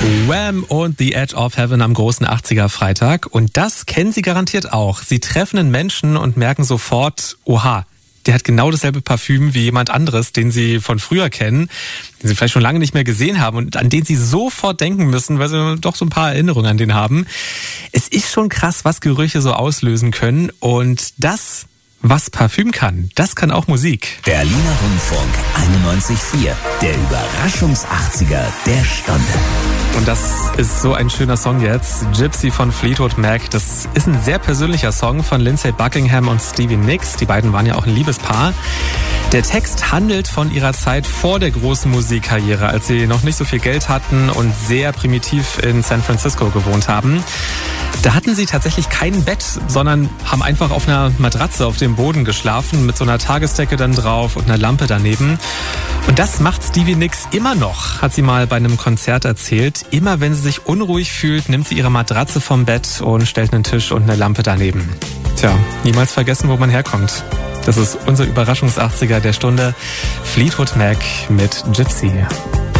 Wham und The Edge of Heaven am großen 80er Freitag. Und das kennen Sie garantiert auch. Sie treffen einen Menschen und merken sofort, oha, der hat genau dasselbe Parfüm wie jemand anderes, den Sie von früher kennen, den Sie vielleicht schon lange nicht mehr gesehen haben und an den Sie sofort denken müssen, weil Sie doch so ein paar Erinnerungen an den haben. Es ist schon krass, was Gerüche so auslösen können. Und das, was Parfüm kann, das kann auch Musik. Berliner Rundfunk 91.4, der Überraschungs-80er der Stunde. Und das ist so ein schöner Song jetzt. Gypsy von Fleetwood Mac. Das ist ein sehr persönlicher Song von Lindsay Buckingham und Stevie Nicks. Die beiden waren ja auch ein Liebespaar. Der Text handelt von ihrer Zeit vor der großen Musikkarriere, als sie noch nicht so viel Geld hatten und sehr primitiv in San Francisco gewohnt haben. Da hatten sie tatsächlich kein Bett, sondern haben einfach auf einer Matratze auf dem Boden geschlafen, mit so einer Tagesdecke dann drauf und einer Lampe daneben. Und das macht Stevie Nicks immer noch, hat sie mal bei einem Konzert erzählt. Immer wenn sie sich unruhig fühlt, nimmt sie ihre Matratze vom Bett und stellt einen Tisch und eine Lampe daneben. Tja, niemals vergessen, wo man herkommt. Das ist unser Überraschungs-80er der Stunde. Fleetwood Mac mit Gypsy.